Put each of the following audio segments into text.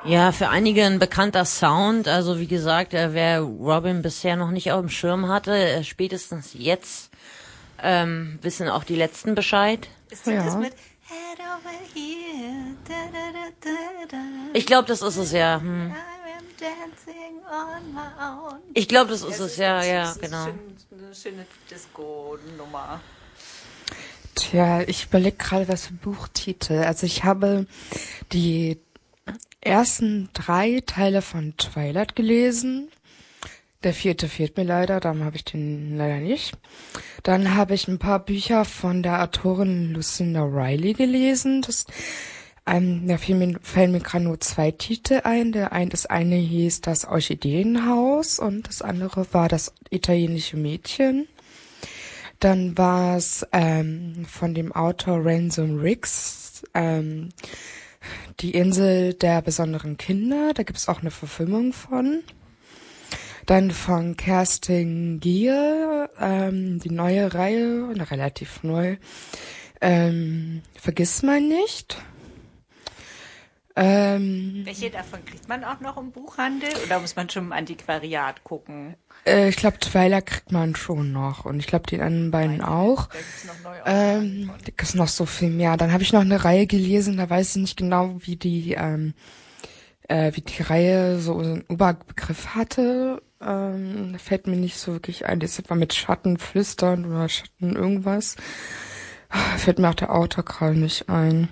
Ja, für einige ein bekannter Sound. Also wie gesagt, wer Robin bisher noch nicht auf dem Schirm hatte, spätestens jetzt wissen auch die Letzten Bescheid. Ist das mit Head over here, da, da, da, da, da. Ich glaube, das ist es ja. I am dancing on my own. Ich glaube, das ist es ja, genau. Eine schöne Disco-Nummer. Tja, ich überlege gerade, was für Buchtitel. Also ich habe die ersten 3 Teile von Twilight gelesen. Der 4. fehlt mir leider, darum habe ich den leider nicht. Dann habe ich ein paar Bücher von der Autorin Lucinda Riley gelesen. Da fallen mir gerade nur 2 Titel ein. Das eine hieß Das Orchideenhaus und das andere war Das italienische Mädchen. Dann war es von dem Autor Ransom Riggs, Die Insel der besonderen Kinder. Da gibt es auch eine Verfilmung von. Dann von Kerstin Gier, die neue Reihe, relativ neu, Vergiss mal nicht. Welche davon kriegt man auch noch im Buchhandel oder muss man schon im Antiquariat gucken? Ich glaube, Twilight kriegt man schon noch und ich glaube, die anderen beiden auch. Da gibt's noch neue Da gibt's noch so viel mehr. Dann habe ich noch eine Reihe gelesen, da weiß ich nicht genau, wie die Reihe so einen Oberbegriff hatte. Da fällt mir nicht so wirklich ein. Das war mit Schatten flüstern oder Schatten irgendwas. Fällt mir auch der Autor gerade nicht ein.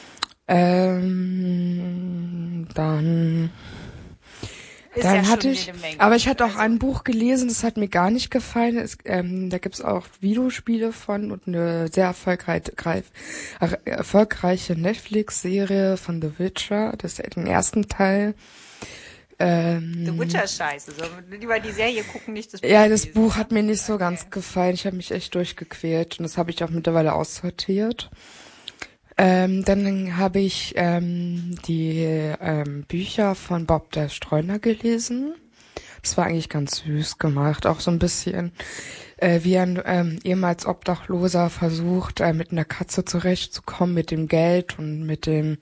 Dann hatte ich, aber ich hatte auch ein Buch gelesen, das hat mir gar nicht gefallen. Da gibt's auch Videospiele von und eine sehr erfolgreiche Netflix-Serie von The Witcher, das ist den ersten Teil. The Witcher ist scheiße, so lieber die Serie gucken, nicht das Buch. Ja, das Buch hat mir nicht so ganz gefallen. Ich habe mich echt durchgequält und das habe ich auch mittlerweile aussortiert. Dann habe ich die Bücher von Bob der Streuner gelesen. Das war eigentlich ganz süß gemacht. Auch so ein bisschen wie ein ehemals Obdachloser versucht, mit einer Katze zurechtzukommen, mit dem Geld und mit den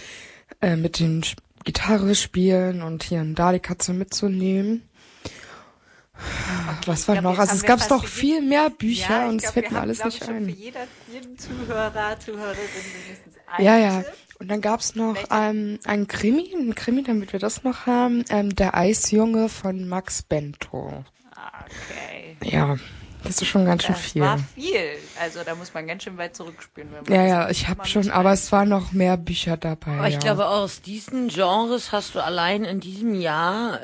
Gitarre spielen und hier und da die Katze mitzunehmen. Okay, was war noch? Also es gab doch viel mehr Bücher und es fällt mir alles nicht ein. Für jeden Zuhörer, Zuhörerin mindestens ein. Ja. Und dann gab's noch ein Krimi, damit wir das noch haben, Der Eisjunge von Max Bento. Okay. Ja, das ist schon ganz schön viel. Das war viel. Also da muss man ganz schön weit zurückspielen. Ja, ich habe schon, aber es waren noch mehr Bücher dabei. Aber ich glaube, aus diesen Genres hast du allein in diesem Jahr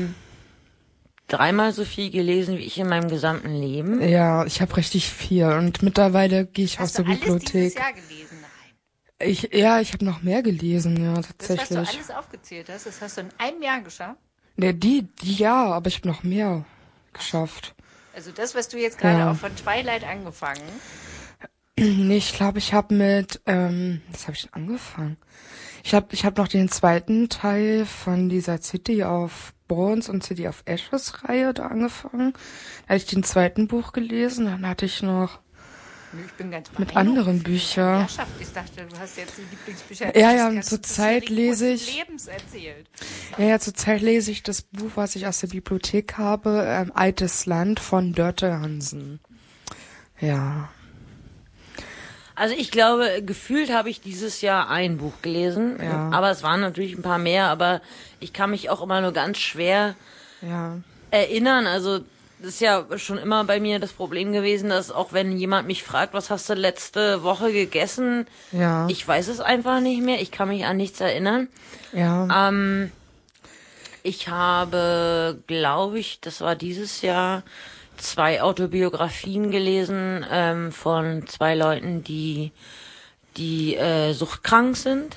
3-mal so viel gelesen wie ich in meinem gesamten Leben. Ja, ich habe richtig viel und mittlerweile gehe ich aus der Bibliothek. Hast du alles dieses Jahr gelesen? Nein. Ich habe noch mehr gelesen, ja, tatsächlich. Das, was du alles aufgezählt hast, das hast du in einem Jahr geschafft? Ne, die ja, aber ich habe noch mehr geschafft. Also das, was du jetzt gerade auch von Twilight angefangen? Nee, ich glaube, ich habe mit, was habe ich denn angefangen? Ich hab noch den 2. Teil von dieser City of Bones und City of Ashes Reihe da angefangen. Da hatte ich den 2. Buch gelesen, dann hatte ich noch ich bin ganz mit anderen Büchern. Ich dachte, du hast jetzt die Lieblingsbücher. Ja, zurzeit lese ich. Lebens erzählt. Ja, zurzeit lese ich das Buch, was ich aus der Bibliothek habe, Altes Land von Dörte Hansen. Ja. Also ich glaube, gefühlt habe ich dieses Jahr ein Buch gelesen, aber es waren natürlich ein paar mehr, aber ich kann mich auch immer nur ganz schwer erinnern. Also das ist ja schon immer bei mir das Problem gewesen, dass auch wenn jemand mich fragt, was hast du letzte Woche gegessen, ich weiß es einfach nicht mehr, ich kann mich an nichts erinnern. Ja. Ich habe, glaube ich, das war dieses Jahr 2 Autobiografien gelesen von 2 Leuten, die suchtkrank sind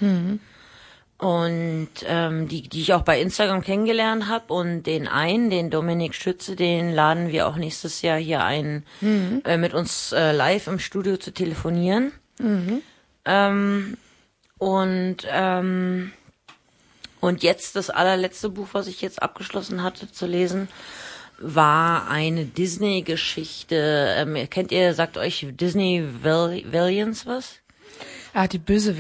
und die ich auch bei Instagram kennengelernt habe. Und den Dominik Schütze, den laden wir auch nächstes Jahr hier ein, mit uns live im Studio zu telefonieren. Und jetzt das allerletzte Buch, was ich jetzt abgeschlossen hatte zu lesen, war eine Disney-Geschichte. Sagt euch Disney Villains was? Die Bösewichte.